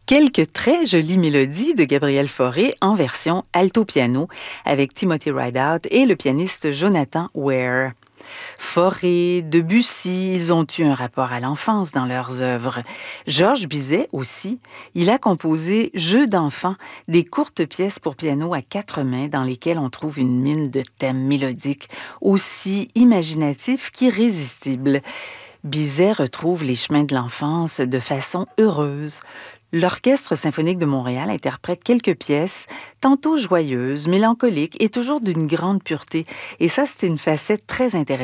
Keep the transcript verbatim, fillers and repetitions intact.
Quelques très jolies mélodies de Gabriel Fauré en version alto-piano avec Timothy Rideout et le pianiste Jonathan Ware. Fauré, Debussy, ils ont eu un rapport à l'enfance dans leurs œuvres. Georges Bizet aussi, il a composé Jeux d'enfants, des courtes pièces pour piano à quatre mains dans lesquelles on trouve une mine de thèmes mélodiques aussi imaginatifs qu'irrésistibles. Bizet retrouve les chemins de l'enfance de façon heureuse. L'Orchestre symphonique de Montréal interprète quelques pièces, tantôt joyeuses, mélancoliques et toujours d'une grande pureté. Et ça, c'est une facette très intéressante.